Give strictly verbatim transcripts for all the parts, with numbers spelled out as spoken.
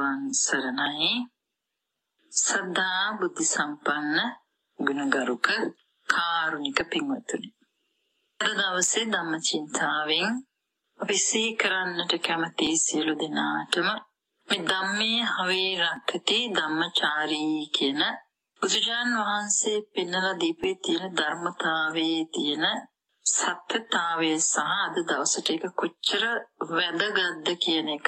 තෙරුවන් සරණයි. සදා බුද්ධ සම්පන්න ගුණගරුක කාරුණික පින්වත්නි. අද දවසේ ධම්මචින්තාවෙන් අපි සිහි කරන්නට කැමති සියලු දෙනාටම මේ ධම්මේ හවේ රක්කති ධම්මචාරී කියන බුදුජාන් වහන්සේ පෙන්වලා දීපේ තියෙන ධර්මතාවයේ තියෙන සත්‍යතාවය සහ අද දවසට ඒක කොච්චර වැදගත්ද කියන එක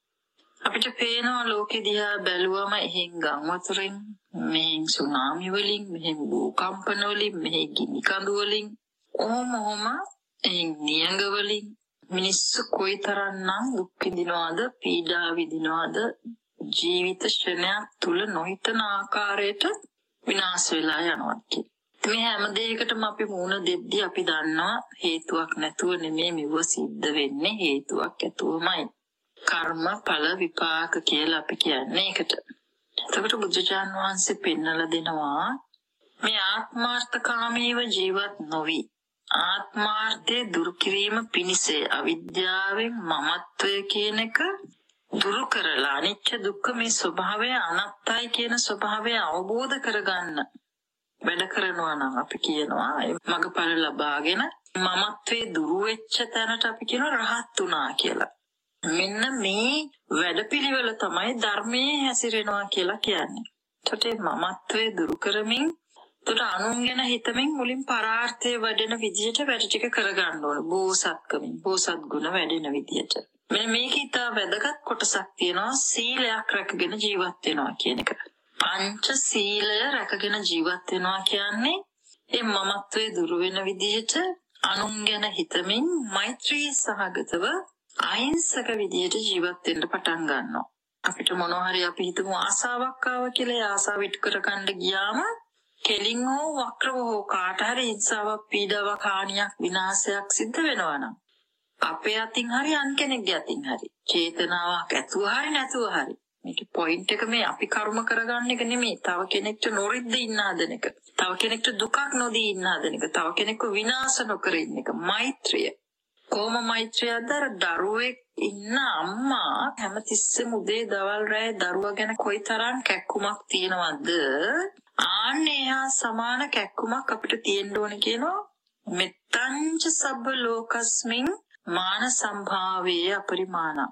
අපිට පේනවා. ලෝකෙ දිහා බැලුවම එහෙන් ගම් වතුරෙන්, මෙහෙන් සුනාමි වලින්, මෙහෙන් භූකම්පන වලින්, මෙහෙන් ගිනි කඳු වලින්, ඔහොම ඔහොම එහෙන් නියඟ වලින් මිනිස්සු කොයිතරම්නම් දුක් විඳිනවද, පීඩා විඳිනවද, ජීවිත ශ්‍රණයක් තුල නොහිතන ආකාරයට විනාශ වෙලා යනවා කියන. මේ හැම දෙයකටම අපි මුණ දෙද්දී අපි දන්නවා හේතුවක් නැතුව නෙමෙයි මෙව සිද්ධ වෙන්නේ, හේතුවක් ඇතුවමයි. කර්ම ඵල විපාක කියලා අපි කියන්නේ ඒකට. එතකොට බුදුචාන් වහන්සේ පෙන්වලා දෙනවා මේ ආත්මාර්ථකාමීව ජීවත් නොවි ආත්මාර්ථයේ දුරු කිරීම පිණිස අවිද්‍යාවෙන් මමත්වය කියන එක දුරු කරලා අනිච්ච දුක්ඛ මේ ස්වභාවය අනත්තයි කියන ස්වභාවය අවබෝධ කරගන්න වැඩ කරනවා නම් අපි කියනවා මගපල ලබාගෙන මමත්වයේ දුරු වෙච්ච තැනට අපි කියනවා රහත් උනා කියලා. මෙන්න මේ වැඩපිළිවෙල තමයි ධර්මයේ හැසිරෙනවා කියලා කියන්නේ. ඒකට මමත්වයේ දුරු කරමින් ඒකට අනුන් ගැන හිතමින් මුලින් පරාර්ථයේ වැඩෙන විදිහට වැඩ ටික කරගන්න ඕන. බෝසත්කමින් බෝසත් ගුණ වැඩෙන විදිහට. මෙන්න මේක ඉතා වැදගත් කොටසක් තියෙනවා. සීලයක් රැකගෙන ජීවත් වෙනවා කියන එක. පංච සීලය රැකගෙන ජීවත් වෙනවා කියන්නේ මේ මමත්වයේ දුරු වෙන විදිහට අනුන් ගැන හිතමින් මෛත්‍රී සහගතව අහිංසක විදියට ජීවත් වෙන්න පටන් ගන්නවා. අපිට මොනවා හරි අපි හිතමු ආසාවක් ආවා කියලා ඒ ආසාව ඉටු කරගන්න ගියාම කෙලින් හෝ වක්‍රව හෝ කාට හරි හිංසාවක්, පීඩාවක්, හානියක්, විනාශයක් සිද්ධ වෙනවා නම් අපේ අතින් හරි අන් කෙනෙක්ගේ අතින් හරි චේතනාවක් ඇතුව හරි නැතුව හරි මේකේ පොයින්ට් එක මේ අපි කර්ම කරගන්න එක නෙමෙයි. තව කෙනෙක්ට නොරිද්ද ඉන්න හදන එක. තව කෙනෙක්ට දුකක් නොදී ඉන්න හදන එක. තව කෙනෙක්ව විනාශ නොකර ඉන්න එක. මෛත්‍රිය. කොහොම මෛත්‍රියද? දරුවෙක් ඉන්න අම්මා හැමතිස්සෙම උදේ දවල් රැය දරුවා ගැන කොයිතරම් කැක්කුමක් තියනවද? ආන්නේ හා සමාන කැක්කුමක් අපිට තියෙන්න ඕන කියනවා. මෙත්තංච සබ්බ ලෝකස්මින් මාන සම්භාවයේ අපරිමාණං.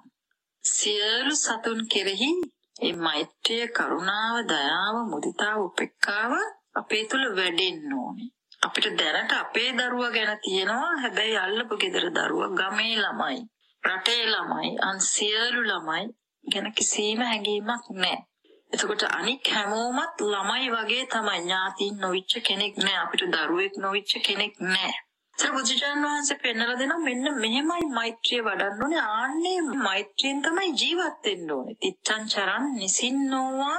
සියලු සතුන් කෙරෙහි මේ මෛත්‍රිය, කරුණාව, දයාව, මුදිතාව, උපේක්ඛාව අපේ තුල වැඩෙන්න ඕනේ. අපිට දැනට අපේ දරුවා ගැන තියෙනවා. හැබැයි අල්ලපු ගෙදර දරුවා, ගමේ ළමයි, රටේ ළමයි, අන් සියලු ළමයි ගැන කිසිම හැඟීමක් නැහැ. එතකොට අනික් හැමෝමත් ළමයි වගේ තමයි. ඥාතින් නොවිච්ච කෙනෙක් නැහැ. අපිට දරුවෙක් නොවිච්ච කෙනෙක් නැහැ. ඒතර බුදුචාන් වහන්සේ පෙන්නලා දෙනවා මෙන්න මෙහෙමයි මෛත්‍රිය වඩන්න ඕනේ. ආන්නේ මෛත්‍රියෙන් තමයි ජීවත් වෙන්න ඕනේ. තිත්තං චරං නිසින්නෝවා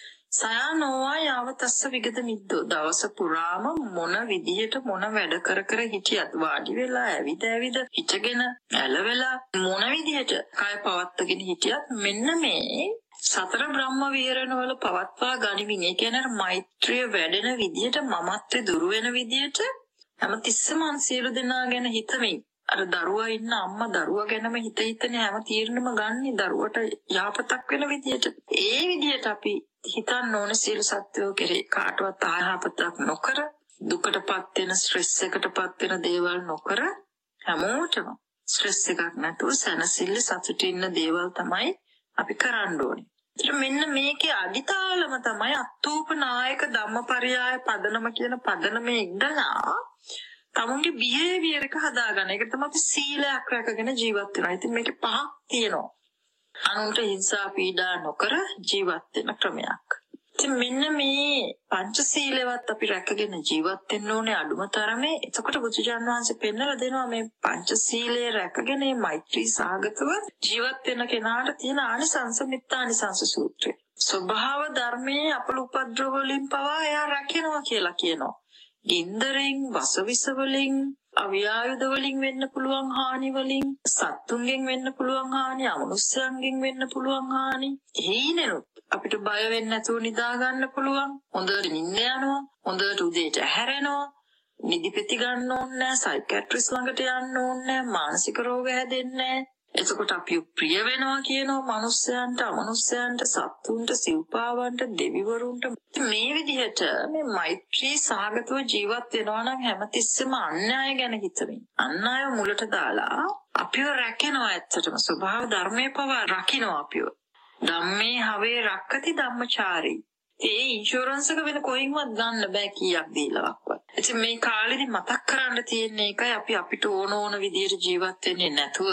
සයනෝවා යාවතස්ස විගත මිද්දෝ. දවස පුරාම මොන විදියට මොන වැඩ කර කර හිටියත්, වාඩි වෙලා ඇවිද ඇවිද හිටගෙන ඇලවෙලා මොන විදියට කය පවත්වාගෙන හිටියත් මෙන්න මේ සතර බ්‍රහ්ම විහරණ වල පවත්වා ගනිමින්, ඒ කියන්නේ මෛත්‍රිය වැඩෙන විදියට, මමත්වයේ දුරු වෙන විදියට හැමතිස්සෙම සියලු දෙනා ගැන හිතමින්, අර දරුවා ඉන්න අම්මා දරුවා ගැනම හිත හිතනේ හැම තීරණෙම ගන්නේ දරුවට යහපතක් වෙන විදියට. ඒ විදියට අපි හිතන්න ඕනේ සියලු සත්වෝ කෙරේ කාටවත් ආහපතක් නොකර, දුකටපත් වෙන, ස්ට්‍රෙස් එකටපත් වෙන දේවල් නොකර, හැමෝටම ස්ට්‍රෙස් එකක් නැතුව සැනසෙල්ල සතුටින් ඉන්න දේවල් තමයි අපි කරන්න ඕනේ. ඒත් මෙන්න මේකේ අදිතාලම තමයි අත්ූපනායක ධම්මපරියාය පදනම කියන පදනමේ ඉඳලා තමුන්ගේ බිහේවියර් එක හදාගන්න. ඒක තමයි අපි සීලයක් රැකගෙන ජීවත් වෙනවා. ඉතින් මේකේ පහක් තියෙනවා. අනුන්ට හිංසා පීඩා නොකර ජීවත් වෙන ක්‍රමයක්. ඉතින් මෙන්න මේ පංචශීලවත් අපි රැකගෙන ජීවත් වෙන්න ඕනේ අඩුම තරමේ. එතකොට බුදුජාන් වහන්සේ පෙන්නලා දෙනවා මේ පංචශීලය රැකගෙන මේ මෛත්‍රී සාගතව ජීවත් වෙන කෙනාට තියෙන ආනිසංස මිත්තානිසංස සූත්‍රය. ස්වභාව ධර්මයේ අපල උපද්‍රව වලින් පවා එයා රැකෙනවා කියලා කියනවා. ගින්දරෙන්, වසවිස වලින්, අව්‍යායුධ වලින් වෙන්න පුළුවන් හානි වලින්, සත්තුන්ගෙන් වෙන්න පුළුවන් හානි, අමනුෂ්‍යයන්ගෙන් වෙන්න පුළුවන් හානි, හීනෙනුත් අපිට බය වෙන්න නැතුව නිදා ගන්න පුළුවන්. හොඳට නිින්න යනවා, හොඳට උදේට හැරෙනවා, නිදිපෙති ගන්න ඕනේ නැහැ, සයිකියාට්‍රිස් ළඟට යන්න ඕනේ නැහැ, මානසික රෝග හැදෙන්නේ නැහැ. එතකොට අපි ප්‍රිය වෙනවා කියනවා මනුස්සයන්ට, අමනුස්සයන්ට, සත්තුන්ට, සිව්පාවන්ට, දෙවිවරුන්ට. මේ විදිහට මේ මෛත්‍රී සහගතව ජීවත් වෙනවා නම් හැමතිස්සෙම අන්‍යය ගැන හිතමින් අන්‍යය මුලට දාලා අපිව රැකෙනවා. ඇත්තටම ස්වභාව ධර්මයේ පවා රකින්නවා අපිව. ධම්මේ හවේ රක්කති ධම්මචාරී. ඒ ඉන්ෂුරන්ස් එක වෙන කොයින්වත් ගන්න බෑ කීයක් දීලාවත්. ඉතින් මේ කාලෙදි මතක් කරන්න තියෙන එකයි අපි අපිට ඕන ඕන විදිහට ජීවත් වෙන්නේ නැතුව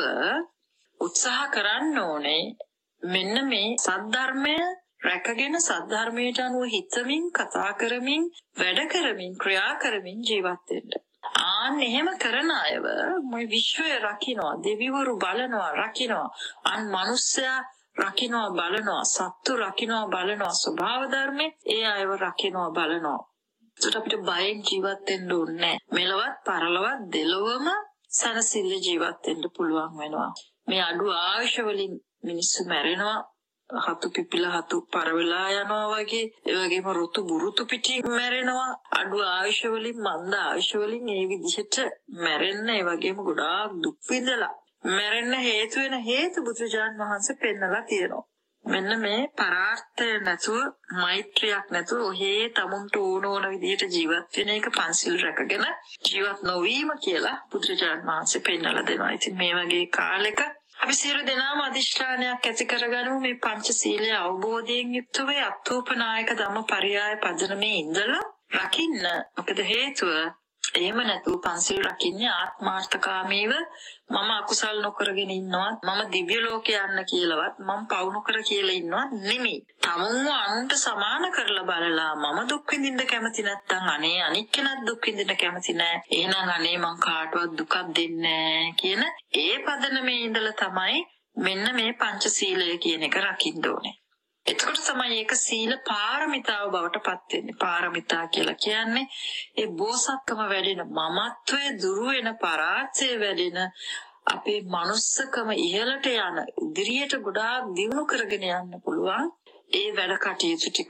උත්සාහ කරන්න ඕනේ මෙන්න මේ සද්ධර්මය රැකගෙන සද්ධර්මයට අනුව හිතමින් කතා කරමින් වැඩ කරමින් ක්‍රියා කරමින් ජීවත් වෙන්න. ආන් එහෙම කරන අයව මේ විශ්වය රකින්නවා, දෙවිවරු බලනවා, රකින්නවා, අන් මිනිස්සයා රකින්නවා බලනවා, සත්තු රකින්නවා බලනවා, ස්වභාව ධර්මයේ ඒ අයව රකින්නවා බලනවා. ඒකට අපිට බයෙන් ජීවත් වෙන්න ඕනේ. මෙලවත් පරලවත් දෙලොවම සනසිල්ල ජීවත් වෙන්න පුළුවන් වෙනවා. මේ අඩු ආයුෂ වලින් මිනිස්සු මැරෙනවා, හතු පිපිලා හතු පරවලා යනවා වගේ. ඒ වගේම ඍතු බුරුතු පිටින් මැරෙනවා. අඩු ආයුෂ වලින් මන්ද ආයුෂ වලින් මේ විදිහට මැරෙන්න, ඒ වගේම ගොඩාක් දුක් විඳලා මැරෙන්න හේතු වෙන හේතු බුදුජාන් වහන්සේ පෙන්නලා තියෙනවා. මෙන්න මේ පරාර්ථය නැතුව, මෛත්‍රියක් නැතුව ඔහේ තමුන්ට ඕන ඕන විදිහට ජීවත් වෙන එක, පන්සිල් රැකගෙන ජීවත් නොවීම කියලා බුදුජාන් වහන්සේ පෙන්නලා දෙනවා. ඉතින් මේ වගේ කාලෙක අපි සියලු දෙනාම අධිෂ්ඨානයක් ඇති කරගනිමු මේ පංචශීලය අවබෝධයෙන් යුක්තව අත්ූපනායක ධම්මපරියාය පදනමේ ඉඳලා රකින්න. මොකද හේතුව එහෙම නැතුව පන්සිල් රකින්නේ ආත්මාර්ථකාමීව මම අකුසල් නොකරගෙන ඉන්නවත්, මම දිව්‍ය ලෝකේ යන්න කියලාවත්, මම පව් නොකර කියලා ඉන්නවත් නෙමෙයි. තමුන්ව අනුන්ට සමාන කරලා බලලා මම දුක් විඳින්න කැමති නැත්නම් අනේ අනික් කෙනෙක් දුක් විඳින්න කැමති නැහැ. එහෙනම් අනේ මං කාටවත් දුකක් දෙන්නේ නැහැ කියන ඒ පදනමේ ඉඳලා තමයි මෙන්න මේ පංචශීලය කියන එක රකින්න ඕනේ. එතකොට තමයි ඒක සීල පාරමිතාව බවට පත් වෙන්නේ. පාරමිතා කියලා කියන්නේ ඒ බෝසත්කම වැඩෙන, මමත්වයේ දුරු වෙන, පරාර්ථය වැඩෙන, අපේ මනුස්සකම ඉහළට යන, ඉදිරියට ගොඩාක් දියුණු කරගෙන යන්න පුළුවන් ඒ වැඩ කටයුතු ටික.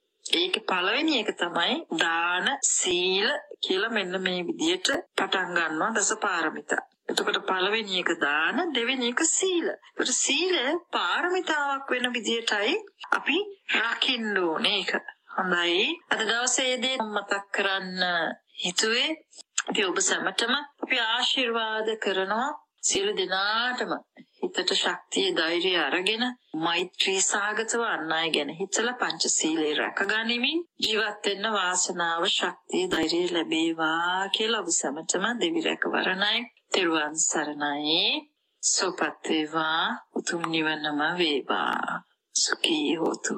ඒකේ පළවෙනි එක තමයි දාන, සීල කියලා මෙන්න මේ විදිහට පටන් ගන්නවා දස පාරමිතා. එතකොට පළවෙනි එක දාන, දෙවෙනි එක සීල. ඒකට සීල පාරමිතාවක් වෙන විදිහටයි අපි රකින්න ඕනේ ඒක. හොඳයි. අද දවසේදී මතක් කරන්න හිතුවේ අපි ඔබ සැමටම අපි ආශිර්වාද කරනවා සියලු දෙනාටම හිතට ශක්තිය, ධෛර්යය අරගෙන මෛත්‍රී සාගතව අන් අය ගැන හිතලා පංචශීලයේ රැකගනිමින් ජීවත් වෙන්න වාසනාව, ශක්තිය, ධෛර්යය ලැබේවා කියලා ඔබ සැමටම දෙවි රැකවරණයි. තෙරුවන් සරණයි. සුවපත් වේවා. උතුම් නිවනම වේවා. සුඛී හෝතු.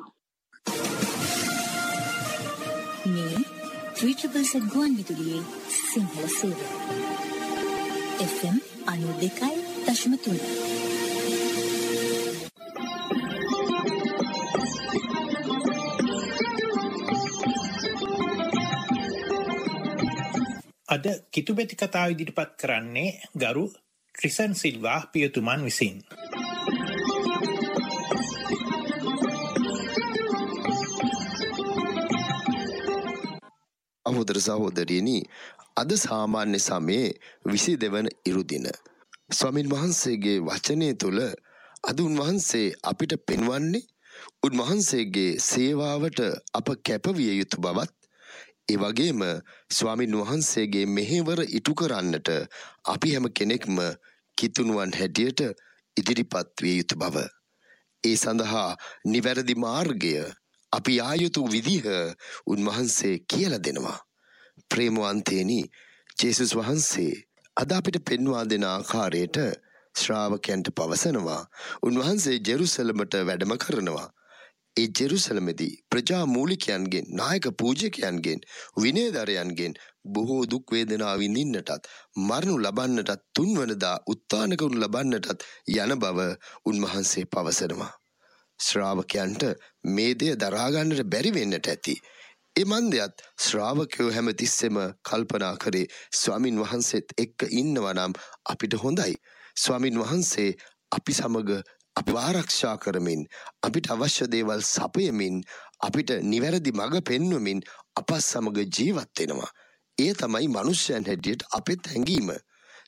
මේ ත්‍රිචබල්ස ගුවන් විදුලියේ සිංහල සේවය එෆ් එම් අනූ දෙකයි දශම තුන. අද කිතුබෙති කතාව ඉදිරිපත් කරන්නේ ගරු ට්‍රිසන් සිල්වා පියතුමන් විසින්. අහෝදර සහෝදරියනි, අද සාමාන්‍ය සමයේ විසි දෙවන ඉරුදින. ස්වාමින් වහන්සේගේ වචනය තුළ අද උන්වහන්සේ අපිට පෙන්වන්නේ උන්වහන්සේගේ සේවාවට අප කැපවිය යුතු බවත්, ඒ වගේම ස්වාමින් වහන්සේගේ මෙහෙවර ඉටු කරන්නට අපි හැම කෙනෙක්ම කිතුණුවන් හැටියට ඉදිරිපත් විය යුතු බව. ඒ සඳහා නිවැරදි මාර්ගය, අපි ආ යුතු විදිහ උන්වහන්සේ කියලා දෙනවා. ප්‍රේමවන්තේනි, ජේසුස් වහන්සේ අද අපිට පෙන්වා දෙන ආකාරයට ශ්‍රාවකයන්ට පවසනවා උන්වහන්සේ ජෙරුසලමට වැඩම කරනවා. ඒ ජෙරුසලමේදී ප්‍රජා මූලිකයන්ගෙන්, නායක පූජකයන්ගෙන්, විනයදරයන්ගෙන් බොහෝ දුක් වේදනා විඳින්නටත්, මරණු ලබන්නටත්, තුන්වනදා උත්ථාන කරනු ලබන්නටත් යන බව උන්වහන්සේ පවසනවා. ශ්‍රාවකයන්ට මේ දෙය දරා ගන්නට බැරි වෙන්නට ඇති. ඒ මන්දයත් ශ්‍රාවකයෝ හැමතිස්සෙම කල්පනා කරේ ස්වාමින් වහන්සේත් එක්ක ඉන්නවා නම් අපිට හොඳයි. ස්වාමින් වහන්සේ අපි සමග අප ආරක්ෂා කරමින්, අපිට අවශ්‍ය දේවල් සපයමින්, අපිට නිවැරදි මඟ පෙන්වමින් අප සමග ජීවත් වෙනවා. ඒ තමයි මනුෂ්‍යයන් හැටියට අපෙත් හැඟීම.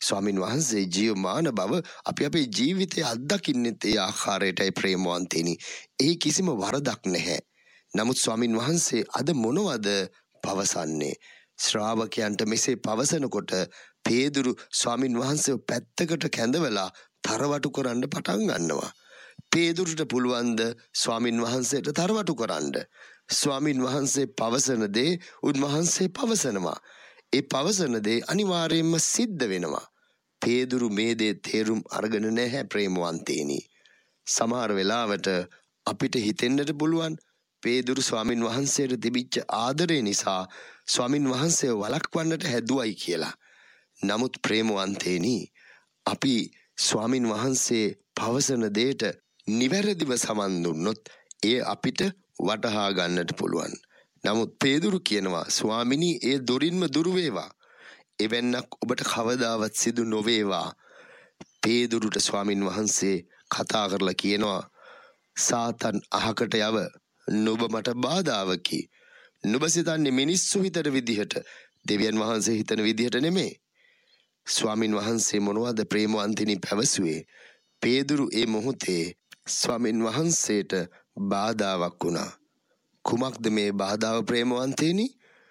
ස්වාමින් වහන්සේ ජීවමාන බව අපි අපේ ජීවිතයේ අත්දකින්නෙත් ඒ ආකාරයටයි ප්‍රේමවන්තෙනි. ඒ කිසිම වරදක් නැහැ. නමුත් ස්වාමින් වහන්සේ අද මොනවද පවසන්නේ? ශ්‍රාවකයන්ට මෙසේ පවසනකොට පේදුරු ස්වාමින් වහන්සේව පැත්තකට කැඳවලා තරවටු කරන්න පටන් ගන්නවා. පේදුරුට පුළුවන්ද ස්වාමින් වහන්සේට තරවටු කරන්න? ස්වාමින් වහන්සේ පවසන දේ උන්වහන්සේ පවසනවා. ඒ පවසන දේ අනිවාර්යයෙන්ම සිද්ධ වෙනවා. පේදුරු මේ දේ තේරුම් අරගෙන නැහැ ප්‍රේමවන්තේනි. සමහර වෙලාවට අපිට හිතෙන්නට පුළුවන් පේදුරු ස්වාමින් වහන්සේට තිබිච්ච ආදරය නිසා ස්වාමින් වහන්සේව වළක්වන්නට හැදුවයි කියලා. නමුත් ප්‍රේමවන්තේනි, අපි ස්වාමින් වහන්සේ පවසන දේට නිවැරදිව සමන් දුන්නොත් ඒ අපිට වටහා ගන්නට පුළුවන්. නමුත් පේදුරු කියනවා, ස්වාමිනී, ඒ දුරින්ම දුරු වේවා. එවැන්නක් ඔබට කවදාවත් සිදු නොවේවා. පේදුරුට ස්වාමින් වහන්සේ කතා කරලා කියනවා, සාතන් අහකට යව, නුඹ මට බාධාවකි. නුඹ සිතන්නේ මිනිස්සු හිතන විදිහට, දෙවියන් වහන්සේ හිතන විදිහට නෙමේ. ස්වාමින් වහන්සේ මොනවද ප්‍රේමවන්තිනි පැවසුවේ? පේදුරු ඒ මොහොතේ ස්වාමින් වහන්සේට බාධාවක් වුණා. කුමක්ද මේ බාධාව ප්‍රේමවන්තේනි?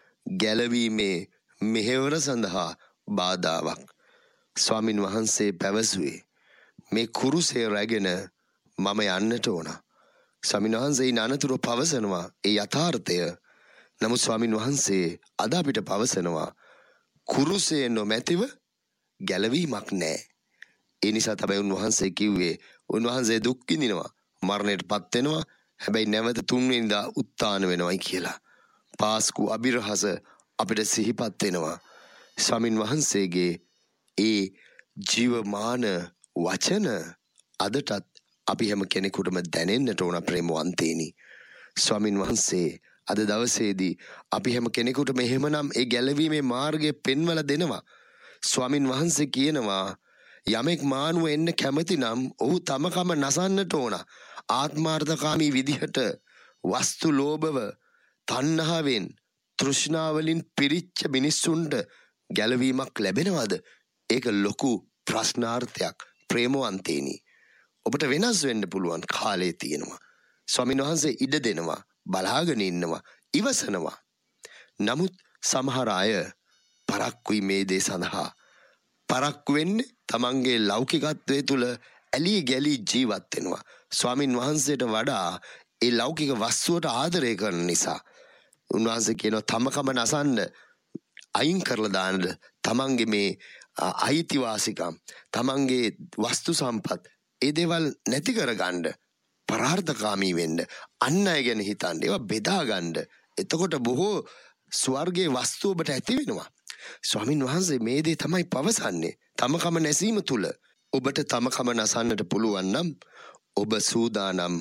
ගැලවීමේ මෙහෙවර සඳහා බාධාවක්. ස්වාමින් වහන්සේ පැවසුවේ, මේ කුරුසේ රැගෙන මම යන්නට ඕන. ස්වාමින් වහන්සේ අනතුරු පවසනවා ඒ යථාර්ථය. නමුත් ස්වාමින් වහන්සේ අද අපිට පවසනවා කුරුසේ නොමැතිව ගැලවීමක් නැහැ. ඒ නිසා තමයි උන්වහන්සේ කිව්වේ උන්වහන්සේ දුක් විඳිනවා, මරණයට පත් වෙනවා, හැබැයි නැවත තුන්වෙනිදා උත්ථාන වෙනවයි කියලා. පාස්කු අභිරහස අපිට සිහිපත් වෙනවා. ස්වාමින් වහන්සේගේ ඒ ජීවමාන වචන අදටත් අපි හැම කෙනෙකුටම දැනෙන්නට ඕන ප්‍රේමවන්තේනි. ස්වාමින් වහන්සේ අද දවසේදී අපි හැම කෙනෙකුටම එහෙමනම් ඒ ගැලවීමේ මාර්ගය පෙන්වලා දෙනවා. ස්වාමින් වහන්සේ කියනවා, යමෙක් මානුව එන්න කැමති නම් ඔහු තමකම නසන්නට ඕන. ආත්මාර්ථකාමී විදිහට වස්තු ලෝභව තණ්හාවෙන් තෘෂ්ණාවලින් පිරිච්ච මිනිස්සුන්ට ගැලවීමක් ලැබෙනවද? ඒක ලොකු ප්‍රශ්නාර්ථයක් ප්‍රේමවන්තේනි. ඔබට වෙනස් වෙන්න පුළුවන් කාලය තියෙනවා. ස්වාමීන් වහන්සේ ඉඩ දෙනවා, බලාගෙන ඉන්නවා, ඉවසනවා. නමුත් සමහර අය පරක්කුයි මේ දේ සඳහා. පරක්කු වෙන්නේ තමන්ගේ ලෞකිකත්වයේ තුල ඇලී ගැලී ජීවත් වෙනවා. ස්වාමින් වහන්සේට වඩා ඒ ලෞකික වස්තුවට ආදරය කරන නිසා. උන්වහන්සේ කියනවා තමකම නසන්න, අයින් කරලා දාන්න තමන්ගේ මේ අයිතිවාසිකම්, තමන්ගේ වස්තු සම්පත්, ඒ දේවල් නැති කරගන්න, පරාර්ථකාමී වෙන්න, අන් අය ගැන හිතන්න, ඒවා බෙදා ගන්න. එතකොට බොහෝ ස්වර්ගයේ වස්තු ඔබට ඇති වෙනවා. ස්වාමින් වහන්සේ මේ දේ තමයි පවසන්නේ. තමකම නැසීම තුල ඔබට තමකම නසන්නට පුළුවන් නම් ඔබ සූදානම්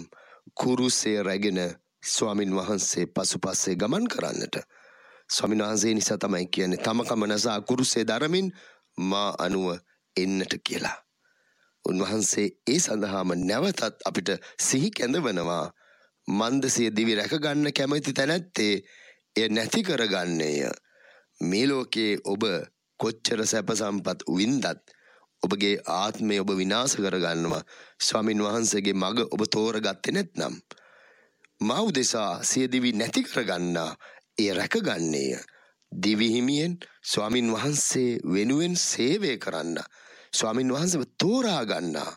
කුරුසේ රැගෙන ස්වාමින් වහන්සේ පසුපස්සේ ගමන් කරන්නට. ස්වාමින් වහන්සේ නිසා තමයි කියන්නේ තමකම නසා කුරුසේ දරමින් මා අනුව එන්නට කියලා. උන්වහන්සේ ඒ සඳහාම නැවතත් අපිට සිහි කැඳවනවා. මන්දසිය දිවි රැක ගන්න කැමති තැනැත්තේ එය නැති කරගන්නේය. මේ ලෝකයේ ඔබ කොච්චර සැප සම්පත් වින්දත් ඔබගේ ආත්මය ඔබ විනාශ කරගන්නවා. ස්වාමින් වහන්සේගේ මඟ ඔබ තෝරගත්තේ නැත්නම්. මා උදෙසා සිය දිවි නැති කරගන්නා එය රැකගන්නේය. දිවි හිමියෙන් ස්වාමින් වහන්සේ වෙනුවෙන් සේවය කරන්න, ස්වාමින් වහන්සේව තෝරා ගන්නා,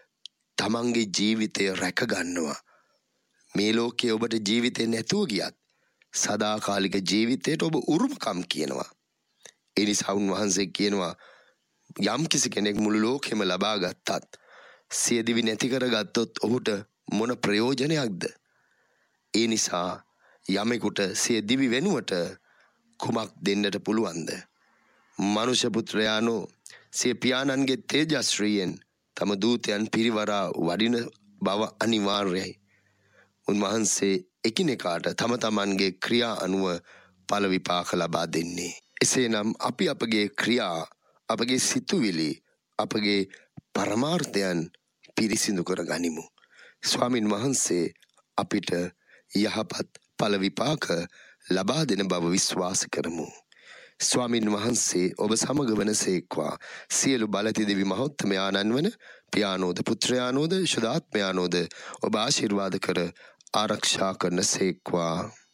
තමන්ගේ ජීවිතය රැකගන්නවා. මේ ලෝකයේ ඔබට ජීවිතේ නැතුව ගියත් සදාකාලික ජීවිතයට ඔබ උරුමකම් කියනවා. ඒ නිසා උන්වහන්සේ කියනවා යම් කිසි කෙනෙක් මුළු ලෝකෙම ලබා ගත්තත් සිය දිවි නැති කරගත්තොත් ඔහුට මොන ප්‍රයෝජනයක්ද? ඒ නිසා යමෙකුට සිය දිවි වෙනුවට කුමක් දෙන්නට පුළුවන්ද? මනුෂ්‍ය පුත්‍රයානෝ සිය පියාණන්ගේ තේජස්ශ්‍රීයෙන් තම දූතයන් පිරිවරා වඩින බව අනිවාර්යයි. උන්වහන්සේ එකිනෙකාට තම තමන්ගේ ක්‍රියා අනුව ඵල විපාක ලබා දෙන්නේ. එසේනම් අපි අපගේ ක්‍රියා, අපගේ සිතුවිලි, අපගේ පරමාර්ථයන් පිරිසිදු කර ගනිමු. ස්වාමින් වහන්සේ අපිට යහපත් ඵල විපාක ලබා දෙන බව විශ්වාස කරමු. ස්වාමින් වහන්සේ ඔබ සමග වන සේක්වා. සියලු බලති දෙවි මහෝත්තමයාණන් වන පියානෝද පුත්‍රයානෝද ශුද්ධාත්මයානෝද ඔබ ආශිර්වාද කර ආරක්ෂා කරන සේක්වා.